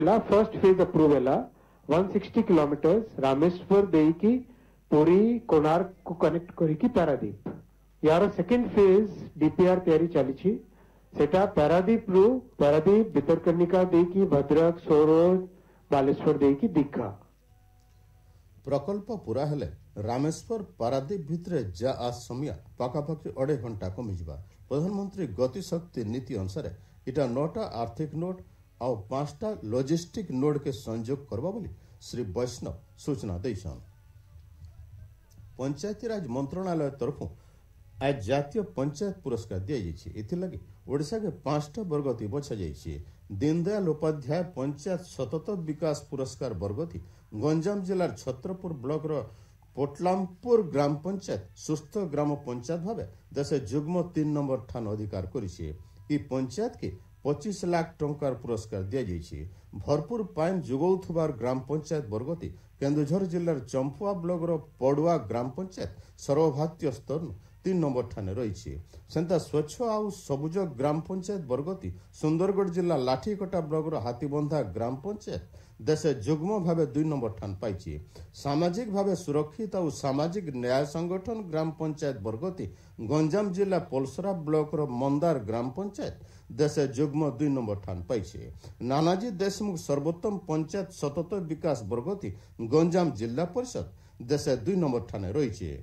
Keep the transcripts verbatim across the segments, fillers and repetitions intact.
First phase approve है one sixty kilometres Rameshwar देकी Puri Konark को connect करिकी पारादीप यार सेकेंड फेज डीपीआर तैयारी चली सेटा पारादीप रु पारादीप भितरकनिका देकी भद्रक सोरोज बालेश्वर देकी दीघा प्रकल्प पूरा हेले रामेश्वर पारादीप भितरे जा आ समय पाखापाखि अढ़े घंटा कमिजा प्रधानमंत्री गतिशक्ति नीति अनुसार इटा नौटा आर्थिक नोड आउ पांचटा लॉजिस्टिक नोड के संयोग करबा बोली श्री वैष्णव सूचना देछन। पंचायती राज मंत्रणालय तरफ आज जातीय पंचायत पुरस्कार दिया जाइए। एथिलागि ओडिशा के पांचटा वर्गती बछा जाइए। दीनदयाल उपाध्याय पंचायत सतत विकास पुरस्कार वर्गती गंजाम जिलार छत्रपुर ब्लॉक रो पोटलामपुर ग्राम पंचायत सुस्थ ग्राम पंचायत भावे देश जुग्म तीन नंबर ठान अधिकार करिछि। ई पंचायत के पच्चीस लाख टंकार पुरस्कार दिया जाइए। भरपूर पाइन जोगाउथुबार ग्राम पंचायत वर्गती केन्दुझर जिलार चंपुआ ब्लॉक रो पड़ुआ ग्राम पंचायत सर्वभारतीय स्तर तीन नंबर ठाने रही। सेंता स्वच्छ आउ सबुज ग्राम पंचायत वर्गती सुंदरगढ़ जिला लाठीकटा ब्लॉक रो हाथीबंधा ग्राम पंचायत देश जुग्म भावे दुई नंबर ठान पाई। सामाजिक भावे सुरक्षित और सामाजिक न्याय संगठन ग्राम पंचायत वर्गती गंजाम जिला पलसरा ब्लॉक रो मंदार ग्राम पंचायत देश जुग्म दुई नंबर ठान पाई। नानाजी देशमुख सर्वोत्तम पंचायत सतत विकास वर्गती गंजाम जिला परिषद देश दुई नंबर ठाने रही।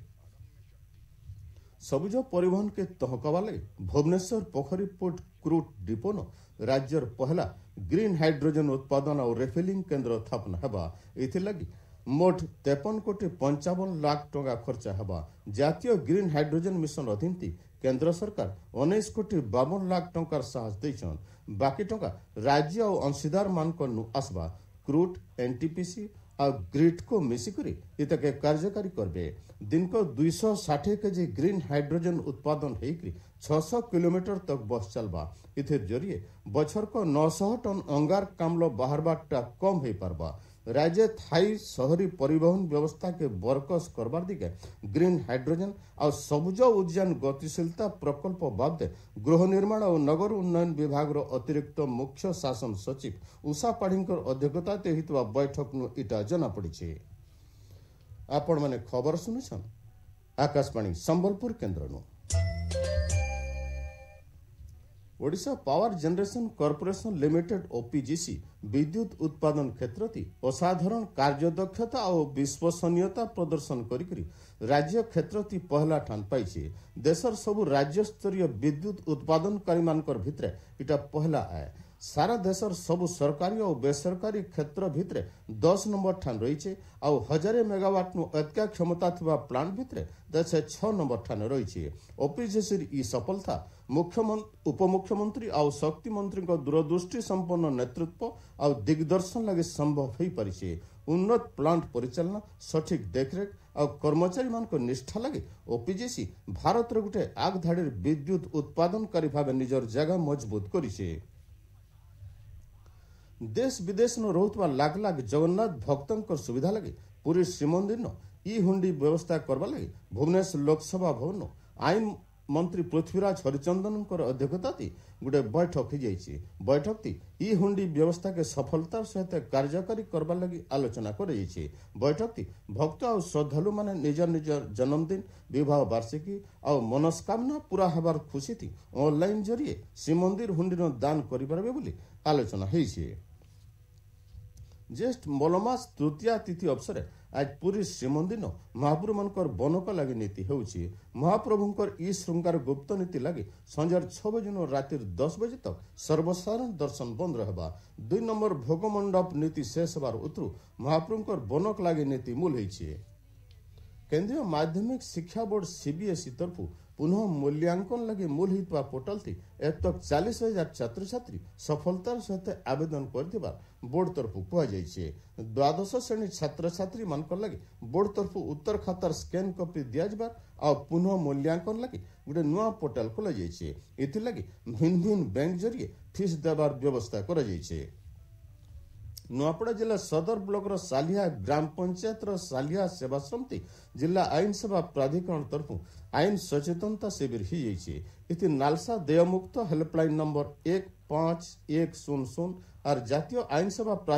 सबुज परिवहन के तहकवा लगे भुवनेश्वर पोखरी पोर्ट क्रूट डिपो न राज्यर पहला ग्रीन हाइड्रोजन उत्पादन और रिफिलिंग केन्द्र स्थापन हेबा। एथिलागि मोट तेपन कोटी पंचावन लाख टंका खर्चा हेबा। जातीय ग्रीन हाइड्रोजन मिशन अधीन केंद्र सरकार उन्नीस कोटी बावन लाख टंकार साहस देछन। बाकी टंका राज्य और अंशीदार मानक नु आसबा। क्रूट एनटीपीसी और ग्रिड को मिसिकरी इतके कार्यकारी करबे। दिन को दुई सौ षाठी केजी ग्रीन हाइड्रोजन उत्पादन होकर छह सौ किलोमीटर तक बस चलबा। इथिर जरिए बछर को नौ सौ टन अंगारकाम्ल बाहरबाटा कम हो पारबा। राज्य थाई शहरी परिवहन व्यवस्था के बरकस करबार दिगे ग्रीन हाइड्रोजन और सबुज उद्यान गतिशीलता प्रकल्प बाबदे गृह निर्माण और नगर उन्नयन विभाग रो अतिरिक्त मुख्य शासन सचिव उषा पाढ़ीकर अध्यक्षता होता बैठक नु इटा जना पड़ी। आपण माने खबर सुनुछन आकाशवाणी संबलपुर केन्द्र नु। Odisha power generation corporation limited OPGC विद्युत उत्पादन क्षेत्र असाधारण कार्यदक्षता और विश्वसनीयता प्रदर्शन करी राज्य क्षेत्र पहला ठान पाई। देशर सबु राज्य स्तरीय विद्युत उत्पादनकारी मानकर भितरे इटा पहला आए। सारा देशर सबु सरकारी और बेसरकारी क्षेत्र भितरे दस नंबर ठान रही और हजारे मेगावाट नु अत्या क्षमता थिबा प्लांट भितरे देश छह नंबर ठान रही। ओपीजीसी ई सफलता मुख्यमंत्री उपमुख्यमंत्री और शक्ति मंत्री दूरदृष्टि संपन्न नेतृत्व और दिग्दर्शन लगे संभव हो पारी। उन्नत प्लांट परिचालना सठिक देखरेख और कर्मचारी मान निष्ठा लगे ओपीजीसी भारत गोटे आगधाड़ी विद्युत उत्पादनकारी भाव निजर जगह मजबूत करिছে। देश विदेश न रोहुतबा लाख लाख जगन्नाथ भक्तंकर सुविधा लगे पूरी श्रीमंदिर न ई हुंडी व्यवस्था करबा लगे भुवनेश्वर लोकसभा भवन आईन मंत्री पृथ्वीराज हरिचंदन अध्यक्षता गोटे बैठक हो जाइए। बैठक ती ई हुंडी व्यवस्था के सफलतार सहित कार्यकारी करबा लगी आलोचना कर। बैठक ती भक्त और श्रद्धालु माने निज निज जन्मदिन विवाह वार्षिकी और मनस्कामना पूरा हबार खुशी थी ऑनलाइन जरिए श्रीमंदिर हुंडी दान करें बोली आलोचना होइछे। ज्येष्ठ मलमास तृतीया तिथि अवसर आज पूरी श्रीमंदिर महाप्रभु मनकर बनक लगी नीति होउछि। महाप्रभुंकर ई श्रृंगार गुप्त नीति लगी संजार छह बजे राति दस बजे तक सर्वसाधारण दर्शन बंद रहबा। दुई नंबर भोग मंडप नीति शेष बार उतरु महाप्रभुंकर बनक लगी नीति मूल होइछि। केंद्रीय माध्यमिक शिक्षा बोर्ड सीबीएसई तरफ पुनः मूल्यांकन लगे मूल होता पोर्टाल थी एतक चालीस हजार छात्र छात्री सफलतार सहित आवेदन कर बोर्ड तरफ कहुई। द्वादश श्रेणी छात्र छात्री मान लगे बोर्ड तरफ उत्तर खातार स्कैन कॉपी दिजाबार आ पुनः मूल्यांकन लगे गोटे नुआ पोर्टाल खोल लगी भिन्न भिन्न बैंक जरिए फीस देवार व्यवस्था कर। नुआपड़ा जिला सदर ब्लॉक सालिया ग्राम पंचायत सालिया सेवा समिति जिला आईन सेवा प्राधिकरण तरफ आईन सचेतनता शिविर हो नालसा देयमुक्त हेल्पलाइन नंबर एक पांच एक शून्य शून्य আর জাতীয় আইনসভা